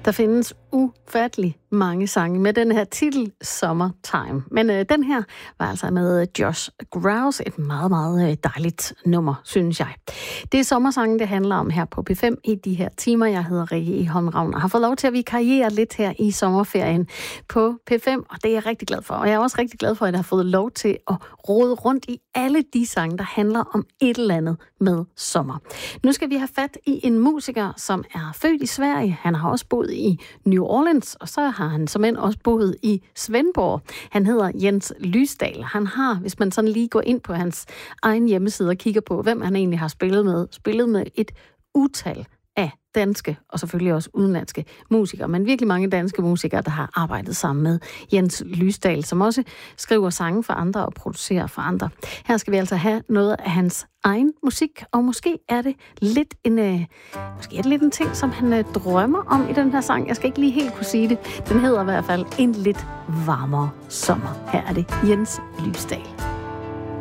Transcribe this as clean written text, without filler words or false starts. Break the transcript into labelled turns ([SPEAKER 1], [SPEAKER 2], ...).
[SPEAKER 1] Der findes ufattelig mange sange med den her titel Summertime. Men den her var altså med Josh Grouse. Et meget, meget dejligt nummer, synes jeg. Det er sommersangen, det handler om her på P5 i de her timer. Jeg hedder Rikke Egholm Ravn og har fået lov til at vikariere lidt her i sommerferien på P5. Og det er jeg rigtig glad for. Og jeg er også rigtig glad for, at jeg har fået lov til at rode rundt i alle de sange, der handler om et eller andet med sommer. Nu skal vi have fat i en musiker, som er født i Sverige. Han har også boet i New Orleans, og så har han såmænd også boet i Svendborg. Han hedder Jens Lysdal. Han har, hvis man sådan lige går ind på hans egen hjemmeside og kigger på, hvem han egentlig har spillet med et utal af danske og selvfølgelig også udenlandske musikere, men virkelig mange danske musikere, der har arbejdet sammen med Jens Lysdal, som også skriver sange for andre og producerer for andre. Her skal vi altså have noget af hans egen musik, og måske er det lidt en ting, som han drømmer om i den her sang. Jeg skal ikke lige helt kunne sige det. Den hedder i hvert fald En lidt varmere sommer. Her er det Jens Lysdal.